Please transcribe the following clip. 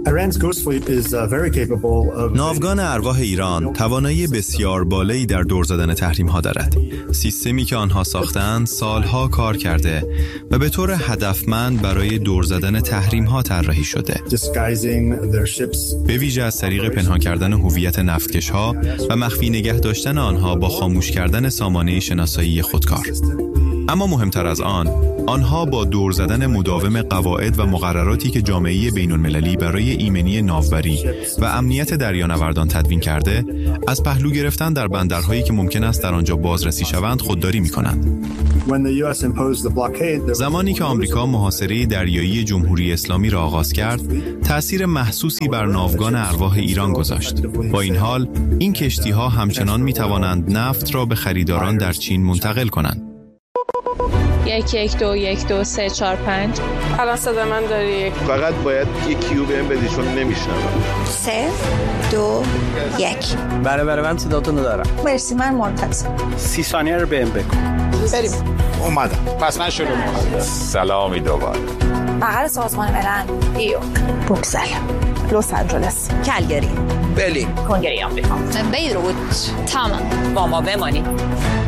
ناوگان ارواح ایران توانایی بسیار بالایی در دور زدن تحریم ها دارد. سیستمی که آنها ساختند سالها کار کرده و به طور هدفمند برای دور زدن تحریم ها طراحی شده. به ویژه از طریق پنهان کردن هویت نفتکش ها و مخفی نگه داشتن آنها با خاموش کردن سامانه شناسایی خودکار. اما مهمتر از آنها با دور زدن مداوم قواعد و مقرراتی که جامعه بین‌المللی برای ایمنی ناوبری و امنیت دریانوردان تدوین کرده، از پهلو گرفتن در بندرهایی که ممکن است در آنجا بازرسی شوند خودداری می‌کنند. زمانی که آمریکا محاصره دریایی جمهوری اسلامی را آغاز کرد، تأثیر محسوسی بر ناوگان ارواح ایران گذاشت. با این حال، این کشتی‌ها همچنان می‌توانند نفت را به خریداران در چین منتقل کنند. 1 1 2 1 2 3 4 5. الان صدا من داری. فقط باید یک کیو بهم بدی چون نمیشنوم. 3 2 1. برای من صداتونو دارم. مرسی، من منتظر. 30 ثانیه رو بهم بگو. بریم. اومدم. پس من شروع می‌کنم. سلامی دوباره. مقر سازمان ملل، نیویورک، بروکسل، لس آنجلس، کلگری، برلین، کنگره آمریکا، بیروت، تمام. با ما بمانید.